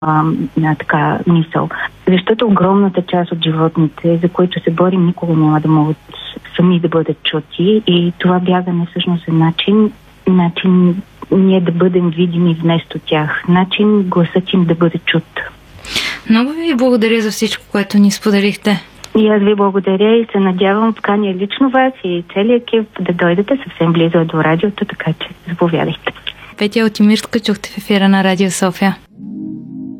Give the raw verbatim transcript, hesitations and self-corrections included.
а, а, така мисъл. Защото огромната част от животните, за които се борим, никога няма да могат сами да бъдат чути и това бягане всъщност е начин, начин ние да бъдем видими вместо тях. Начин гласът им да бъде чут. Много ви благодаря за всичко, което ни споделихте. И аз ви благодаря и се надявам поканя лично вас и целият екип да дойдете съвсем близо до радиото, така че заповядайте. Петя Алтимирска чухте в ефира на Радио София.